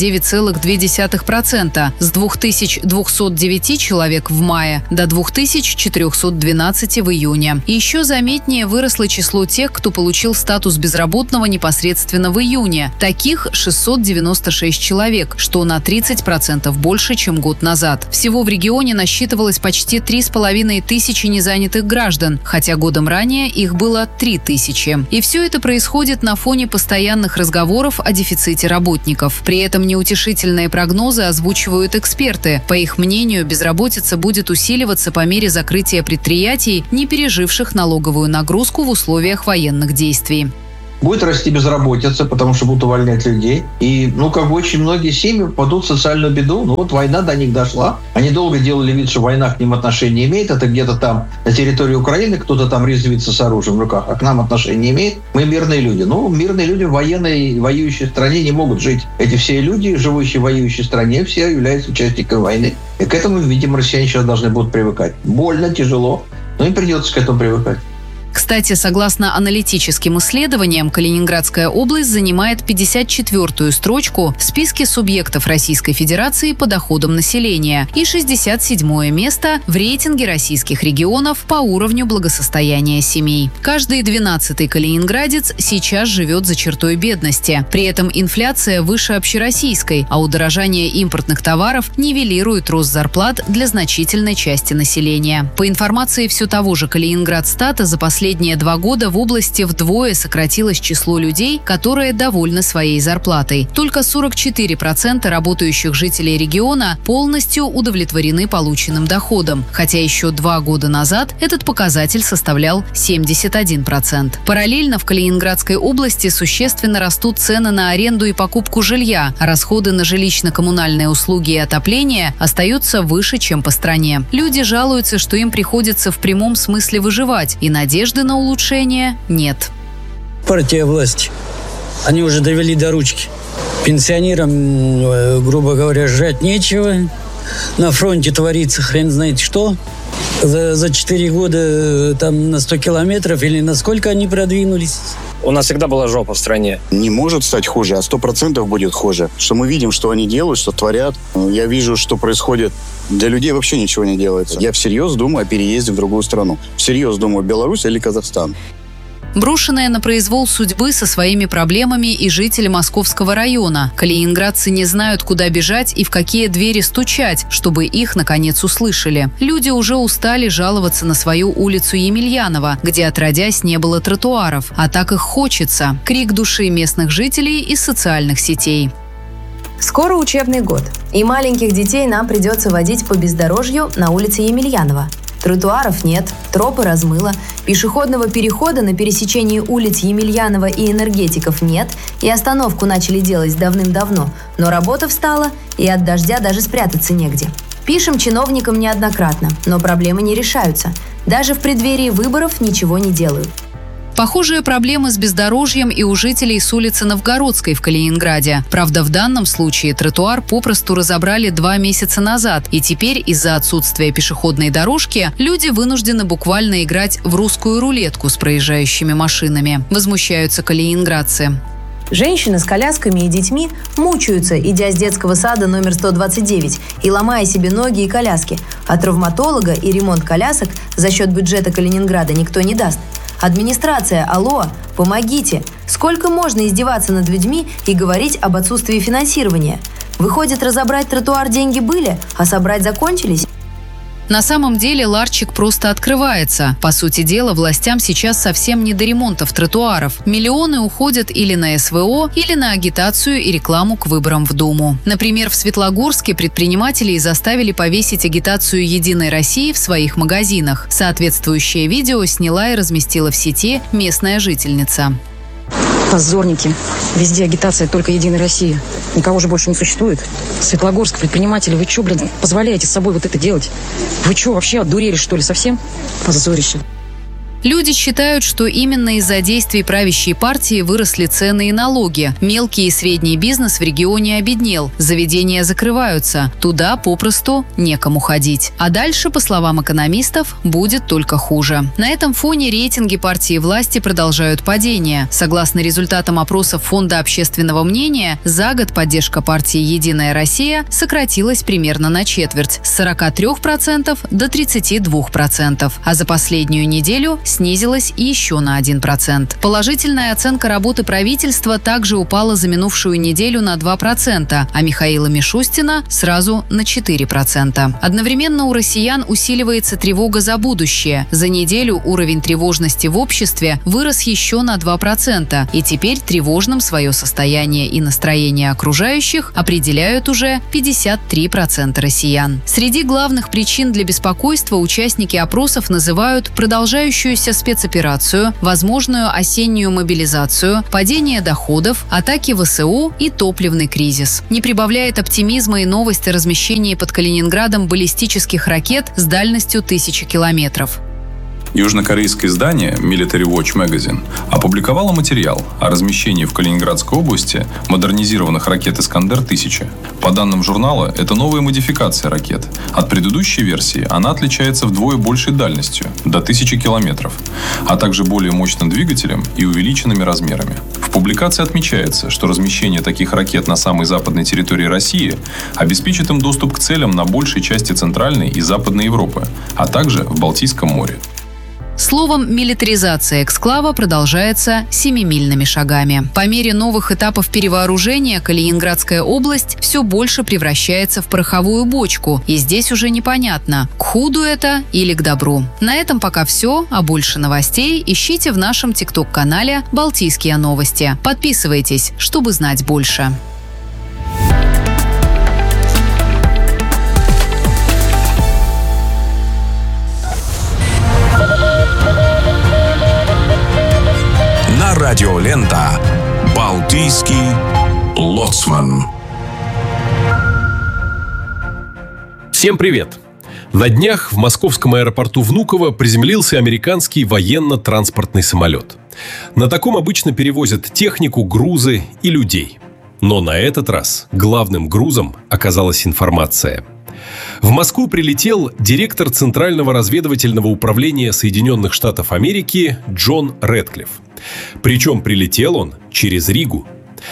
9,2%, с 2209 человек в мае до 2412 в июне. Еще заметнее выросло число тех, кто получил статус безработного непосредственно в июне. Таких 696 человек, что на 30% больше, чем год назад. Всего в регионе насчитывалось почти 3500 незанятых граждан, хотя годом ранее их было 3000. И все это происходит на фоне постоянных разговоров о дефиците работников. При этом неутешительные прогнозы озвучивают эксперты. По их мнению, безработица будет усиливаться по мере закрытия предприятий, не переживших налоговую нагрузку в условиях военных действий. Будет расти безработица, потому что будут увольнять людей. И, очень многие семьи попадут в социальную беду. Война до них дошла. Они долго делали вид, что война к ним отношения не имеет. Это где-то там на территории Украины кто-то там резвится с оружием в руках, а к нам отношения не имеет. Мы мирные люди. Мирные люди в военной, воюющей стране не могут жить. Эти все люди, живущие в воюющей стране, все являются участниками войны. И к этому, видимо, россияне сейчас должны будут привыкать. Больно, тяжело, но им придется к этому привыкать. Кстати, согласно аналитическим исследованиям, Калининградская область занимает 54-ю строчку в списке субъектов Российской Федерации по доходам населения и 67-е место в рейтинге российских регионов по уровню благосостояния семей. Каждый 12-й калининградец сейчас живет за чертой бедности. При этом инфляция выше общероссийской, а удорожание импортных товаров нивелирует рост зарплат для значительной части населения. По информации все того же Калининградстата, за последние 2 года в области вдвое сократилось число людей, которые довольны своей зарплатой. Только 44% работающих жителей региона полностью удовлетворены полученным доходом, хотя еще 2 года назад этот показатель составлял 71%. Параллельно в Калининградской области существенно растут цены на аренду и покупку жилья, а расходы на жилищно-коммунальные услуги и отопление остаются выше, чем по стране. Люди жалуются, что им приходится в прямом смысле выживать, и надежды на улучшение нет. Партия власти. Они уже довели до ручки. Пенсионерам, грубо говоря, жрать нечего. На фронте творится хрен знает что. За 4 года там на 100 километров или на сколько они продвинулись? У нас всегда была жопа в стране. Не может стать хуже, а 100% будет хуже. Что мы видим, что они делают, что творят. Я вижу, что происходит. Для людей вообще ничего не делается. Я всерьез думаю о переезде в другую страну. Всерьез думаю, Беларусь или Казахстан. Брошенная на произвол судьбы со своими проблемами и жители Московского района. Калининградцы не знают, куда бежать и в какие двери стучать, чтобы их, наконец, услышали. Люди уже устали жаловаться на свою улицу Емельянова, где отродясь не было тротуаров. А так их хочется. Крик души местных жителей из социальных сетей. Скоро учебный год, и маленьких детей нам придется водить по бездорожью на улице Емельянова. Тротуаров нет, тропы размыло, пешеходного перехода на пересечении улиц Емельянова и Энергетиков нет, и остановку начали делать давным-давно, но работа встала, и от дождя даже спрятаться негде. Пишем чиновникам неоднократно, но проблемы не решаются. Даже в преддверии выборов ничего не делают. Похожие проблемы с бездорожьем и у жителей с улицы Новгородской в Калининграде. Правда, в данном случае тротуар попросту разобрали 2 месяца назад, и теперь из-за отсутствия пешеходной дорожки люди вынуждены буквально играть в русскую рулетку с проезжающими машинами. Возмущаются калининградцы. Женщины с колясками и детьми мучаются, идя с детского сада номер 129 и ломая себе ноги и коляски. А травматолога и ремонт колясок за счет бюджета Калининграда никто не даст. Администрация, алло, помогите! Сколько можно издеваться над людьми и говорить об отсутствии финансирования? Выходит, разобрать тротуар деньги были, а собрать закончились? На самом деле ларчик просто открывается. По сути дела, властям сейчас совсем не до ремонтов тротуаров. Миллионы уходят или на СВО, или на агитацию и рекламу к выборам в Думу. Например, в Светлогорске предпринимателей заставили повесить агитацию «Единой России» в своих магазинах. Соответствующее видео сняла и разместила в сети местная жительница. Позорники. Везде агитация только «Единой России». Никого же больше не существует. Светлогорск, предприниматели, вы что, позволяете с собой вот это делать? Вы что, вообще одурели, что ли, совсем? Позорище. Люди считают, что именно из-за действий правящей партии выросли цены и налоги. Мелкий и средний бизнес в регионе обеднел. Заведения закрываются. Туда попросту некому ходить. А дальше, по словам экономистов, будет только хуже. На этом фоне рейтинги партии власти продолжают падение. Согласно результатам опросов Фонда общественного мнения, за год поддержка партии «Единая Россия» сократилась примерно на четверть – с 43% до 32%. А за последнюю неделю снизилась еще на 1%. Положительная оценка работы правительства также упала за минувшую неделю на 2%, а Михаила Мишустина сразу на 4%. Одновременно у россиян усиливается тревога за будущее. За неделю уровень тревожности в обществе вырос еще на 2%, и теперь тревожным свое состояние и настроение окружающих определяют уже 53% россиян. Среди главных причин для беспокойства участники опросов называют продолжающуюся спецоперацию, возможную осеннюю мобилизацию, падение доходов, атаки ВСУ и топливный кризис. Не прибавляет оптимизма и новость о размещении под Калининградом баллистических ракет с дальностью 1000 километров. Южнокорейское издание Military Watch Magazine опубликовало материал о размещении в Калининградской области модернизированных ракет «Искандер-1000». По данным журнала, это новая модификация ракет. От предыдущей версии она отличается вдвое большей дальностью – до 1000 километров, а также более мощным двигателем и увеличенными размерами. В публикации отмечается, что размещение таких ракет на самой западной территории России обеспечит им доступ к целям на большей части Центральной и Западной Европы, а также в Балтийском море. Словом, милитаризация эксклава продолжается семимильными шагами. По мере новых этапов перевооружения Калининградская область все больше превращается в пороховую бочку. И здесь уже непонятно, к худу это или к добру. На этом пока все, а больше новостей ищите в нашем ТикТок-канале «Балтийские новости». Подписывайтесь, чтобы знать больше. Радиолента «Балтийский лоцман». Всем привет! На днях в московском аэропорту Внуково приземлился американский военно-транспортный самолет. На таком обычно перевозят технику, грузы и людей. Но на этот раз главным грузом оказалась информация. В Москву прилетел директор Центрального разведывательного управления Соединенных Штатов Америки Джон Рэдклифф. Причем прилетел он через Ригу.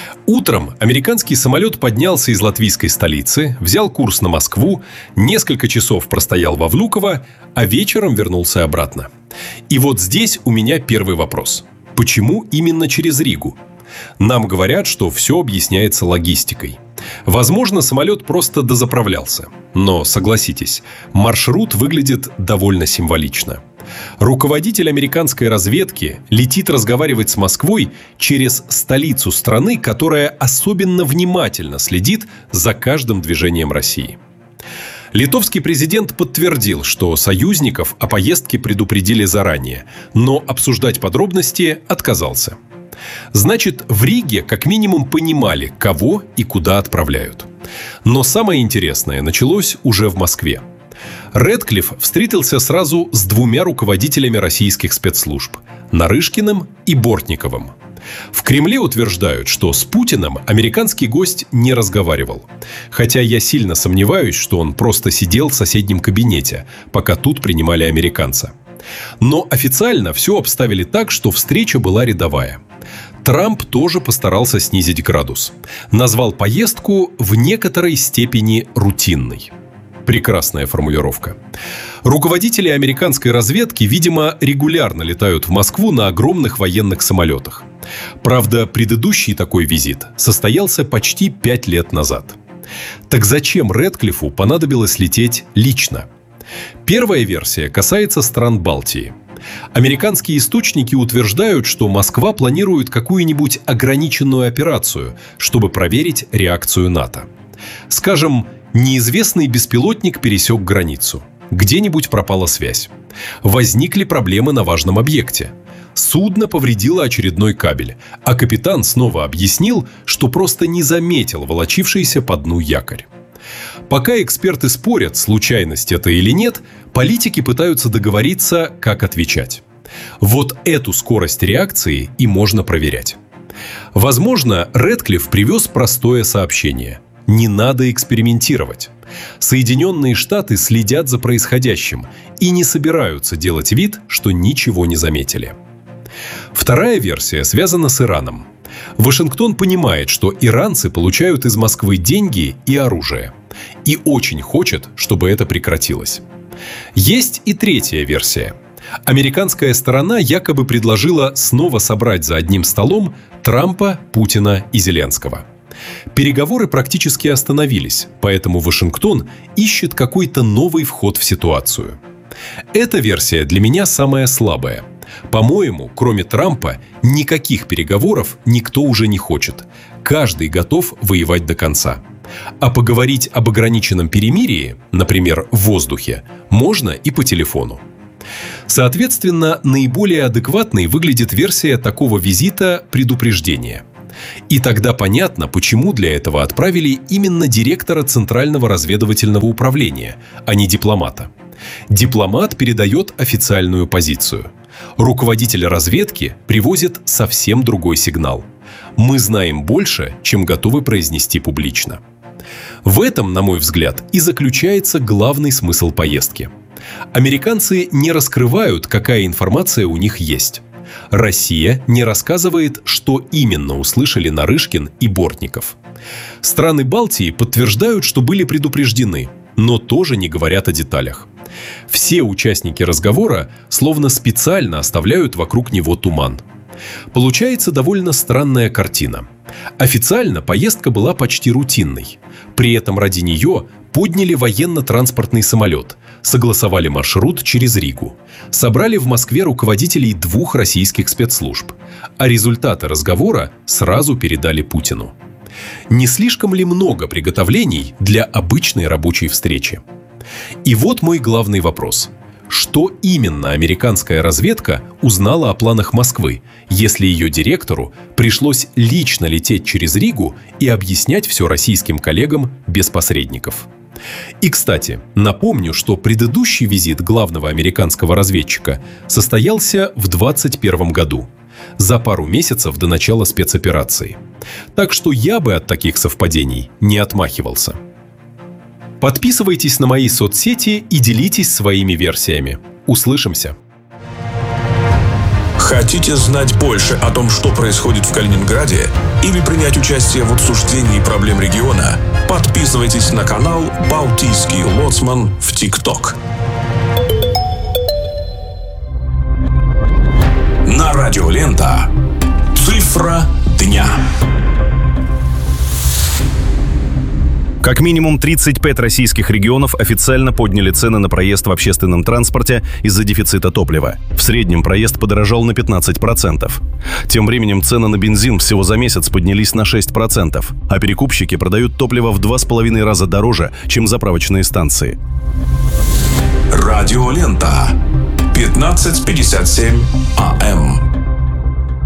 Утром американский самолет поднялся из латвийской столицы, взял курс на Москву, несколько часов простоял во Внуково, а вечером вернулся обратно. И вот здесь у меня первый вопрос. Почему именно через Ригу? Нам говорят, что все объясняется логистикой. Возможно, самолет просто дозаправлялся. Но, согласитесь, маршрут выглядит довольно символично. Руководитель американской разведки летит разговаривать с Москвой через столицу страны, которая особенно внимательно следит за каждым движением России. Литовский президент подтвердил, что союзников о поездке предупредили заранее, но обсуждать подробности отказался. Значит, в Риге как минимум понимали, кого и куда отправляют. Но самое интересное началось уже в Москве. Рэдклифф встретился сразу с двумя руководителями российских спецслужб – Нарышкиным и Бортниковым. В Кремле утверждают, что с Путиным американский гость не разговаривал. Хотя я сильно сомневаюсь, что он просто сидел в соседнем кабинете, пока тут принимали американца. Но официально все обставили так, что встреча была рядовая. Трамп тоже постарался снизить градус. Назвал поездку в некоторой степени рутинной. Прекрасная формулировка. Руководители американской разведки, видимо, регулярно летают в Москву на огромных военных самолетах. Правда, предыдущий такой визит состоялся почти 5 лет назад. Так зачем Рэдклиффу понадобилось лететь лично? Первая версия касается стран Балтии. Американские источники утверждают, что Москва планирует какую-нибудь ограниченную операцию, чтобы проверить реакцию НАТО. Скажем, неизвестный беспилотник пересек границу. Где-нибудь пропала связь. Возникли проблемы на важном объекте. Судно повредило очередной кабель, а капитан снова объяснил, что просто не заметил волочившийся по дну якорь. Пока эксперты спорят, случайность это или нет, политики пытаются договориться, как отвечать. Вот эту скорость реакции и можно проверять. Возможно, Рэдклифф привез простое сообщение. Не надо экспериментировать. Соединенные Штаты следят за происходящим и не собираются делать вид, что ничего не заметили. Вторая версия связана с Ираном. Вашингтон понимает, что иранцы получают из Москвы деньги и оружие. И очень хочет, чтобы это прекратилось. Есть и третья версия. Американская сторона якобы предложила снова собрать за одним столом Трампа, Путина и Зеленского. Переговоры практически остановились, поэтому Вашингтон ищет какой-то новый вход в ситуацию. Эта версия для меня самая слабая. По-моему, кроме Трампа, никаких переговоров никто уже не хочет. Каждый готов воевать до конца. А поговорить об ограниченном перемирии, например, в воздухе, можно и по телефону. Соответственно, наиболее адекватной выглядит версия такого визита предупреждения. И тогда понятно, почему для этого отправили именно директора Центрального разведывательного управления, а не дипломата. Дипломат передает официальную позицию. Руководитель разведки привозит совсем другой сигнал. Мы знаем больше, чем готовы произнести публично. В этом, на мой взгляд, и заключается главный смысл поездки. Американцы не раскрывают, какая информация у них есть. Россия не рассказывает, что именно услышали Нарышкин и Бортников. Страны Балтии подтверждают, что были предупреждены, но тоже не говорят о деталях. Все участники разговора словно специально оставляют вокруг него туман. Получается довольно странная картина. Официально поездка была почти рутинной. При этом ради нее подняли военно-транспортный самолет, согласовали маршрут через Ригу, собрали в Москве руководителей 2 российских спецслужб, а результаты разговора сразу передали Путину. Не слишком ли много приготовлений для обычной рабочей встречи? И вот мой главный вопрос. Что именно американская разведка узнала о планах Москвы, если ее директору пришлось лично лететь через Ригу и объяснять все российским коллегам без посредников? И, кстати, напомню, что предыдущий визит главного американского разведчика состоялся в 2021 году, за пару месяцев до начала спецоперации. Так что я бы от таких совпадений не отмахивался. Подписывайтесь на мои соцсети и делитесь своими версиями. Услышимся! Хотите знать больше о том, что происходит в Калининграде, или принять участие в обсуждении проблем региона? Подписывайтесь на канал «Балтийский лоцман» в ТикТок. На радио Лента. Цифра дня. Как минимум 35 российских регионов официально подняли цены на проезд в общественном транспорте из-за дефицита топлива. В среднем проезд подорожал на 15%. Тем временем цены на бензин всего за месяц поднялись на 6%, а перекупщики продают топливо в 2,5 раза дороже, чем заправочные станции. Радио Лента. 15:57 АМ.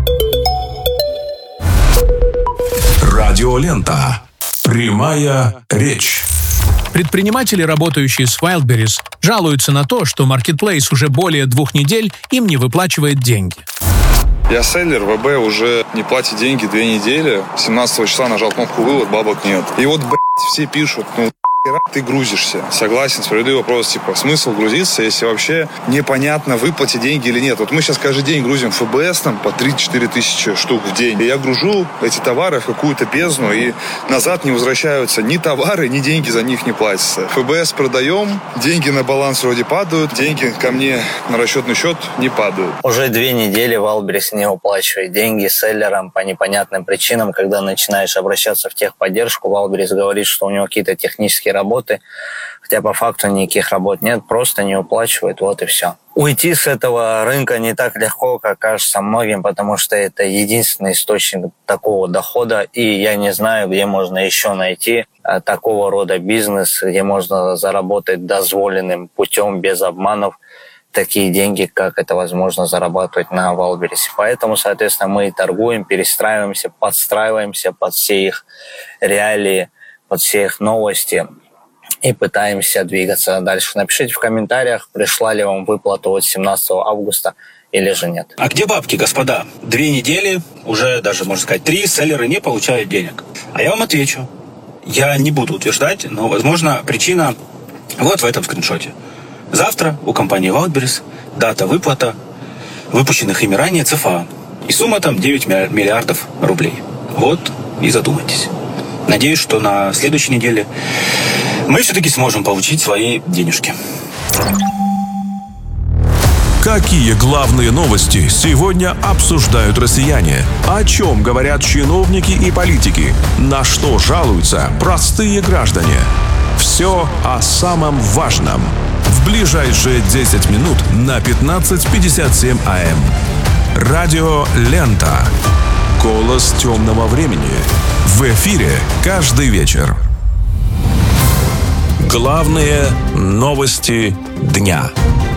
Радио Лента. Прямая речь. Предприниматели, работающие с Wildberries, жалуются на то, что Marketplace уже более 2 недель им не выплачивает деньги. Я селлер, ВБ уже не платит деньги 2 недели. 17 числа нажал кнопку «Вывод», бабок нет. И вот, все пишут, ты грузишься. Согласен, справедливый вопрос, смысл грузиться, если вообще непонятно, выплатить деньги или нет. Вот мы сейчас каждый день грузим ФБС по 3-4 тысячи штук в день. И я гружу эти товары в какую-то бездну, и назад не возвращаются ни товары, ни деньги за них не платятся. ФБС продаем, деньги на баланс вроде падают, деньги ко мне на расчетный счет не падают. Уже 2 недели Wildberries не уплачивает деньги селлерам по непонятным причинам. Когда начинаешь обращаться в техподдержку, Wildberries говорит, что у него какие-то технические работы, хотя по факту никаких работ нет, просто не уплачивают, вот и все. Уйти с этого рынка не так легко, как кажется многим, потому что это единственный источник такого дохода, и я не знаю, где можно еще найти такого рода бизнес, где можно заработать дозволенным путем, без обманов, такие деньги, как это возможно зарабатывать на Wildberries. Поэтому, соответственно, мы торгуем, перестраиваемся, подстраиваемся под все их реалии, под все их новости и пытаемся двигаться дальше. Напишите в комментариях, пришла ли вам выплата от 17 августа или же нет. А где бабки, господа? 2 недели, уже даже, можно сказать, 3, селлеры не получают денег. А я вам отвечу. Я не буду утверждать, но, возможно, причина вот в этом скриншоте. Завтра у компании Wildberries дата выплата выпущенных ими ранее ЦФА. И сумма там 9 миллиардов рублей. Вот и задумайтесь. Надеюсь, что на следующей неделе мы все-таки сможем получить свои денежки. Какие главные новости сегодня обсуждают россияне? О чем говорят чиновники и политики? На что жалуются простые граждане? Все о самом важном. В ближайшие 10 минут на 15:57 АМ. Радио «Лента». Голос темного времени. В эфире каждый вечер. Главные новости дня.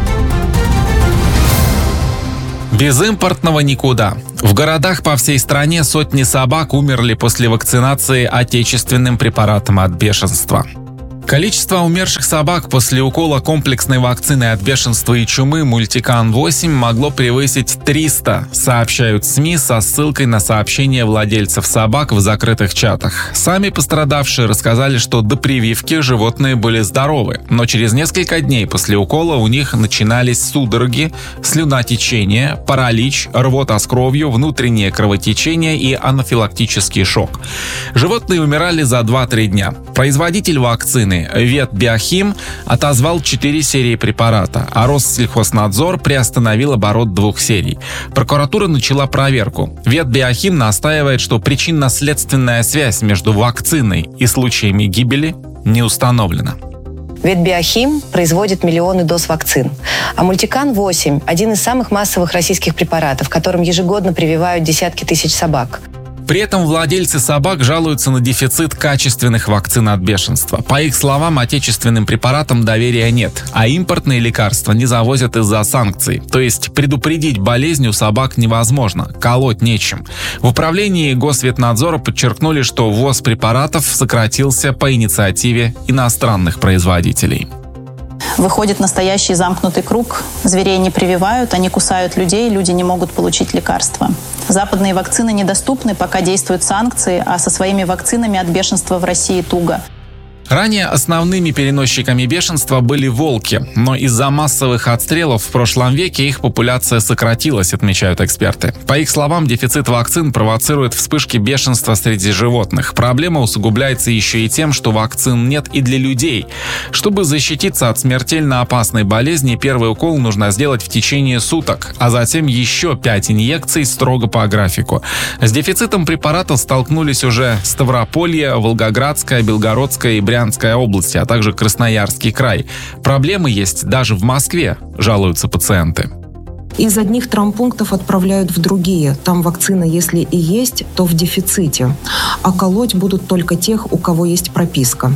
Без импортного никуда. В городах по всей стране сотни собак умерли после вакцинации отечественным препаратом от бешенства. Количество умерших собак после укола комплексной вакцины от бешенства и чумы Мультикан-8 могло превысить 300, сообщают СМИ со ссылкой на сообщения владельцев собак в закрытых чатах. Сами пострадавшие рассказали, что до прививки животные были здоровы, но через несколько дней после укола у них начинались судороги, слюнотечение, паралич, рвота с кровью, внутреннее кровотечение и анафилактический шок. Животные умирали за 2-3 дня. Производитель вакцины Ветбиохим отозвал 4 серии препарата, а Россельхознадзор приостановил оборот 2 серий. Прокуратура начала проверку. Ветбиохим настаивает, что причинно-следственная связь между вакциной и случаями гибели не установлена. Ветбиохим производит миллионы доз вакцин. А Мультикан-8 – один из самых массовых российских препаратов, которым ежегодно прививают десятки тысяч собак. При этом владельцы собак жалуются на дефицит качественных вакцин от бешенства. По их словам, отечественным препаратам доверия нет, а импортные лекарства не завозят из-за санкций. То есть предупредить болезнь у собак невозможно, колоть нечем. В управлении Госветнадзора подчеркнули, что ввоз препаратов сократился по инициативе иностранных производителей. Выходит настоящий замкнутый круг. Зверей не прививают, они кусают людей, люди не могут получить лекарства. Западные вакцины недоступны, пока действуют санкции, а со своими вакцинами от бешенства в России туго. Ранее основными переносчиками бешенства были волки, но из-за массовых отстрелов в прошлом веке их популяция сократилась, отмечают эксперты. По их словам, дефицит вакцин провоцирует вспышки бешенства среди животных. Проблема усугубляется еще и тем, что вакцин нет и для людей. Чтобы защититься от смертельно опасной болезни, первый укол нужно сделать в течение суток, а затем еще 5 инъекций строго по графику. С дефицитом препаратов столкнулись уже Ставрополье, Волгоградская, Белгородская и Брянская области, а также Красноярский край. Проблемы есть даже в Москве, жалуются пациенты. Из одних травмпунктов отправляют в другие. Там вакцина, если и есть, то в дефиците. А колоть будут только тех, у кого есть прописка.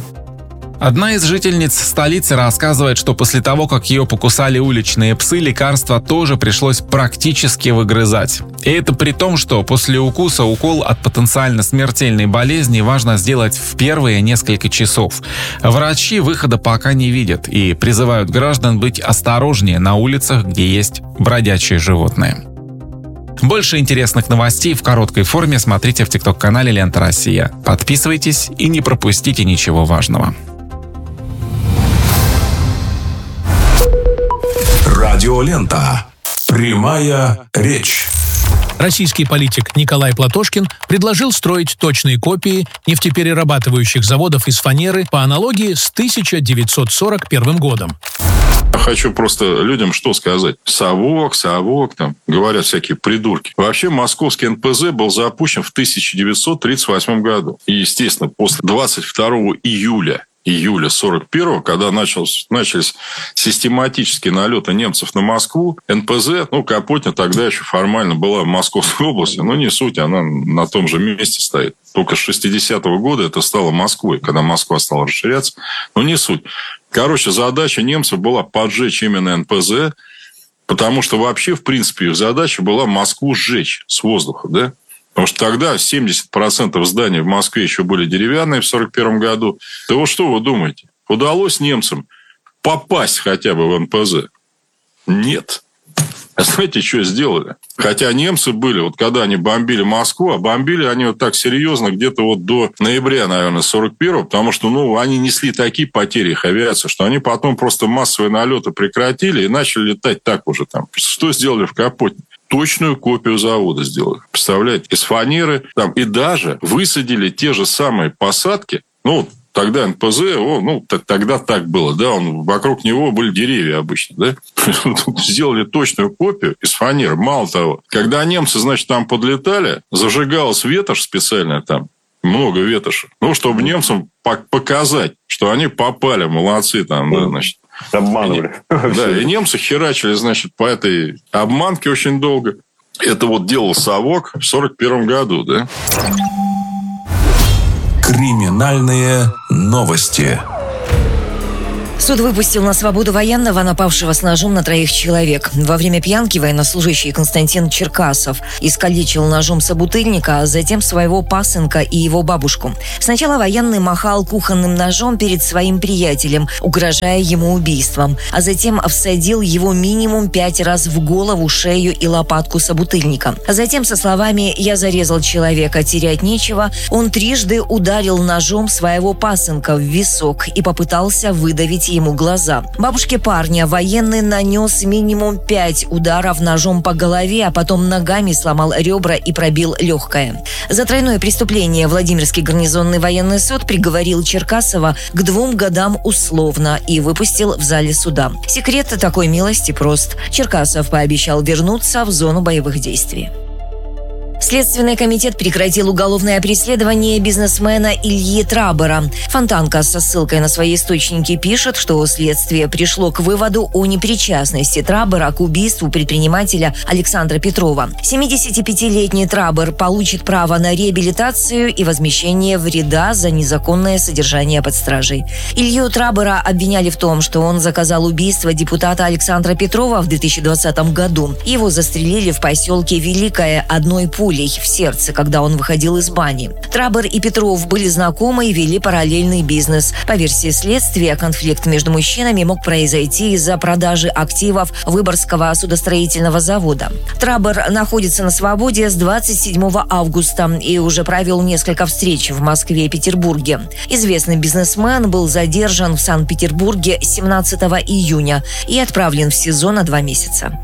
Одна из жительниц столицы рассказывает, что после того, как ее покусали уличные псы, лекарства тоже пришлось практически выгрызать. И это при том, что после укуса укол от потенциально смертельной болезни важно сделать в первые несколько часов. Врачи выхода пока не видят и призывают граждан быть осторожнее на улицах, где есть бродячие животные. Больше интересных новостей в короткой форме смотрите в ТикТок-канале «Лента Россия». Подписывайтесь и не пропустите ничего важного. Радиолента. Прямая речь. Российский политик Николай Платошкин предложил строить точные копии нефтеперерабатывающих заводов из фанеры по аналогии с 1941 годом. Хочу просто людям что сказать. Совок, там говорят всякие придурки. Вообще московский НПЗ был запущен в 1938 году. И, естественно, после 22 июля 41-го, когда начались систематические налеты немцев на Москву, НПЗ, Капотня тогда еще формально была в Московской области, но не суть, она на том же месте стоит. Только с 60-го года это стало Москвой, когда Москва стала расширяться, но не суть. Короче, задача немцев была поджечь именно НПЗ, потому что вообще, в принципе, их задача была Москву сжечь с воздуха, да? Потому что тогда 70% зданий в Москве еще были деревянные в 1941 году. Да вот что вы думаете? Удалось немцам попасть хотя бы в НПЗ? Нет. А знаете, что сделали? Хотя немцы были, вот когда они бомбили Москву, а бомбили они вот так серьезно где-то вот до ноября, наверное, 41-го, потому что, они несли такие потери, их авиации, что они потом просто массовые налеты прекратили и начали летать так уже там. Что сделали в Капотне? Точную копию завода сделали. Представляете? Из фанеры там. И даже высадили те же самые посадки, тогда НПЗ, тогда так было, да, вокруг него были деревья обычно, да. Сделали точную копию из фанеры. Мало того, когда немцы, там подлетали, зажигалась ветошь специальная там, много ветоши, чтобы немцам показать, что они попали, молодцы там, да, значит. Обманывали. Да, и немцы херачили, по этой обманке очень долго. Это делал совок в 41 году, да. Криминальные новости. Суд выпустил на свободу военного, напавшего с ножом на 3 человек. Во время пьянки военнослужащий Константин Черкасов искалечил ножом собутыльника, а затем своего пасынка и его бабушку. Сначала военный махал кухонным ножом перед своим приятелем, угрожая ему убийством, а затем всадил его минимум 5 раз в голову, шею и лопатку собутыльника. А затем со словами «я зарезал человека, терять нечего», он трижды ударил ножом своего пасынка в висок и попытался выдавить ему глаза. Бабушке парня военный нанес минимум 5 ударов ножом по голове, а потом ногами сломал ребра и пробил легкое. За тройное преступление Владимирский гарнизонный военный суд приговорил Черкасова к 2 годам условно и выпустил в зале суда. Секрет такой милости прост. Черкасов пообещал вернуться в зону боевых действий. Следственный комитет прекратил уголовное преследование бизнесмена Ильи Трабера. Фонтанка со ссылкой на свои источники пишет, что следствие пришло к выводу о непричастности Трабера к убийству предпринимателя Александра Петрова. 75-летний Трабер получит право на реабилитацию и возмещение вреда за незаконное содержание под стражей. Илью Трабера обвиняли в том, что он заказал убийство депутата Александра Петрова в 2020 году. Его застрелили в поселке Великое одной пулей в сердце, когда он выходил из бани. Трабер и Петров были знакомы и вели параллельный бизнес. По версии следствия, конфликт между мужчинами мог произойти из-за продажи активов Выборгского судостроительного завода. Трабер находится на свободе с 27 августа и уже провел несколько встреч в Москве и Петербурге. Известный бизнесмен был задержан в Санкт-Петербурге 17 июня и отправлен в СИЗО на 2 месяца.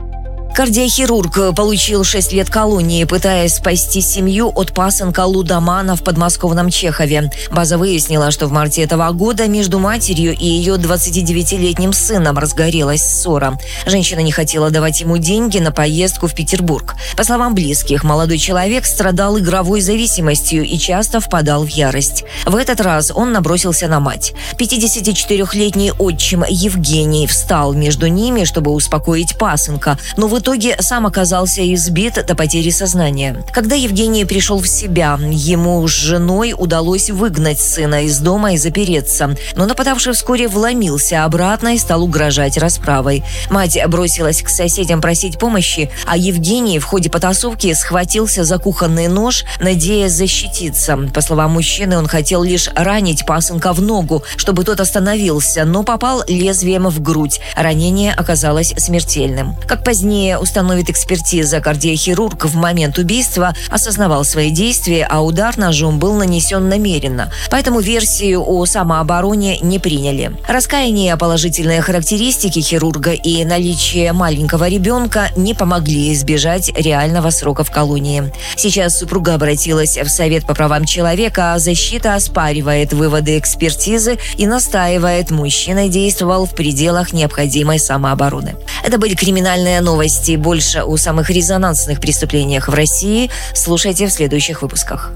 Кардиохирург получил 6 лет колонии, пытаясь спасти семью от пасынка лудомана в подмосковном Чехове. База выяснила, что в марте этого года между матерью и ее 29-летним сыном разгорелась ссора. Женщина не хотела давать ему деньги на поездку в Петербург. По словам близких, молодой человек страдал игровой зависимостью и часто впадал в ярость. В этот раз он набросился на мать. 54-летний отчим Евгений встал между ними, чтобы успокоить пасынка, но в итоге сам оказался избит до потери сознания. Когда Евгений пришел в себя, ему с женой удалось выгнать сына из дома и запереться. Но нападавший вскоре вломился обратно и стал угрожать расправой. Мать бросилась к соседям просить помощи, а Евгений в ходе потасовки схватился за кухонный нож, надеясь защититься. По словам мужчины, он хотел лишь ранить пасынка в ногу, чтобы тот остановился, но попал лезвием в грудь. Ранение оказалось смертельным. Как позднее установит экспертиза, кардиохирург в момент убийства осознавал свои действия, а удар ножом был нанесен намеренно. Поэтому версию о самообороне не приняли. Раскаяние, положительные характеристики хирурга и наличие маленького ребенка не помогли избежать реального срока в колонии. Сейчас супруга обратилась в Совет по правам человека, а защита оспаривает выводы экспертизы и настаивает, мужчина действовал в пределах необходимой самообороны. Это были криминальные новости. Больше о самых резонансных преступлениях в России слушайте в следующих выпусках.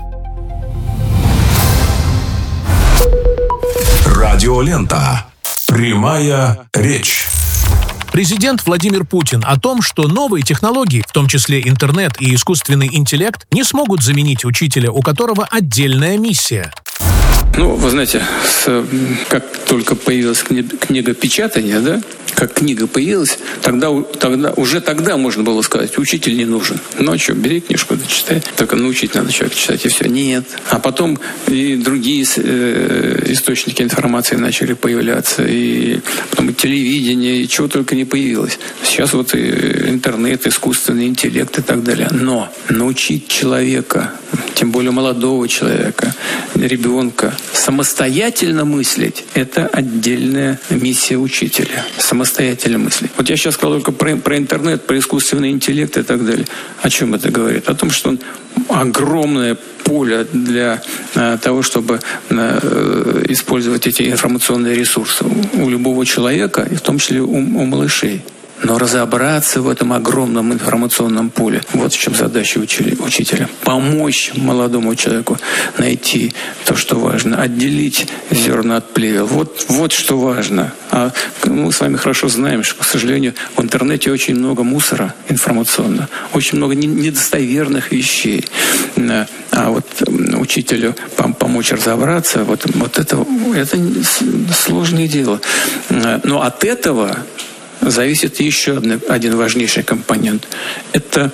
Радиолента. Прямая речь. Президент Владимир Путин о том, что новые технологии, в том числе интернет и искусственный интеллект, не смогут заменить учителя, у которого отдельная миссия. Ну, вы знаете, как только появилась книга печатания, да, как книга появилась, тогда можно было сказать, учитель не нужен. Ну, а что, бери книжку, да читай. Только научить надо человека читать, и все. Нет. А потом и другие источники информации начали появляться, и потом и телевидение, и чего только не появилось. Сейчас вот и интернет, искусственный интеллект и так далее. Но научить человека, тем более молодого человека, ребенка, самостоятельно мыслить – это отдельная миссия учителя. Самостоятельно мыслить. Вот я сейчас сказал только про интернет, про искусственный интеллект и так далее. О чем это говорит? О том, что он огромное поле для того, чтобы использовать эти информационные ресурсы у любого человека, и в том числе у малышей. Но разобраться в этом огромном информационном поле, вот в чем задача учителя. Помочь молодому человеку найти то, что важно. Отделить зерна от плевел. Вот что важно. А мы с вами хорошо знаем, что, к сожалению, в интернете очень много мусора информационного. Очень много недостоверных вещей. А вот учителю помочь разобраться, вот это сложное дело. Но от этого зависит еще один важнейший компонент. Это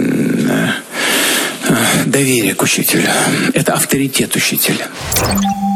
доверие к учителю. Это авторитет учителя.